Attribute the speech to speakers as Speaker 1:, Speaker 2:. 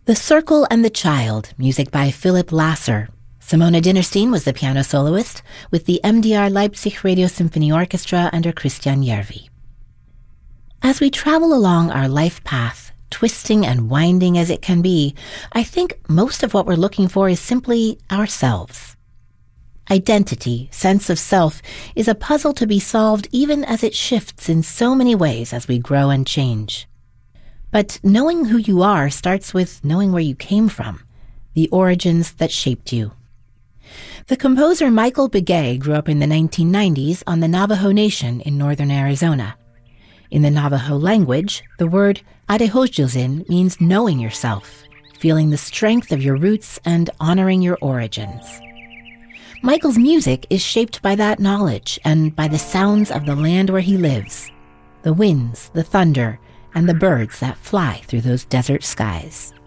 Speaker 1: The Circle and the Child, music by Philipp Lasser. Simona Dinnerstein was the piano soloist, with the MDR Leipzig Radio Symphony Orchestra under Christian Järvi. As we travel along our life path, twisting and winding as it can be, I think most of what we're looking for is simply ourselves. Identity, sense of self, is a puzzle to be solved even as it shifts in so many ways as we grow and change. But knowing who you are starts with knowing where you came from, the origins that shaped you. The composer Michael Begay grew up in the 1990s on the Navajo Nation in northern Arizona. In the Navajo language, the word Adehojilzin means knowing yourself, feeling the strength of your roots and honoring your origins. Michael's music is shaped by that knowledge and by the sounds of the land where he lives, the winds, the thunder, and the birds that fly through those desert skies.